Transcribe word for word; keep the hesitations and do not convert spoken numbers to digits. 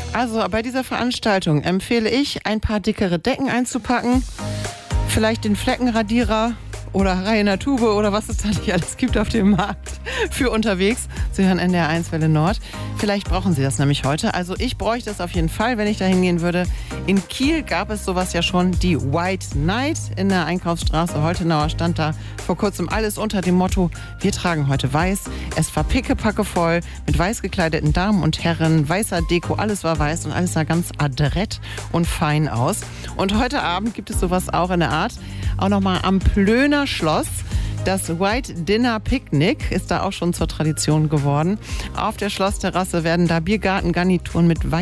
Also bei dieser Veranstaltung empfehle ich, ein paar dickere Decken einzupacken, vielleicht den Fleckenradierer oder Reiner Tube oder was es da nicht alles gibt auf dem Markt für unterwegs. Sie hören N D R eins Welle Nord. Vielleicht brauchen Sie das nämlich heute. Also ich bräuchte es auf jeden Fall, wenn ich da hingehen würde. In Kiel gab es sowas ja schon, die White Night in der Einkaufsstraße Holtenauer stand da vor kurzem alles unter dem Motto, wir tragen heute weiß. Es war pickepacke voll mit weiß gekleideten Damen und Herren, weißer Deko, alles war weiß und alles sah ganz adrett und fein aus. Und heute Abend gibt es sowas auch in der Art, auch nochmal am Plöner Schloss. Das White Dinner Picnic ist da auch schon zur Tradition geworden. Auf der Schlossterrasse werden da Biergartengarnituren mit Wein